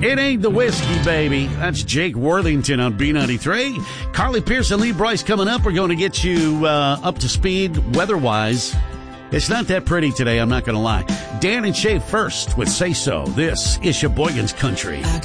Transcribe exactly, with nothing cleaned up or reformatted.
It ain't the whiskey, baby. That's Jake Worthington on B ninety-three. Carly Pearson, Lee Bryce coming up. We're going to get you uh, up to speed weather-wise. It's not that pretty today, I'm not going to lie. Dan and Shay first with Say So. This is Sheboygan's Country.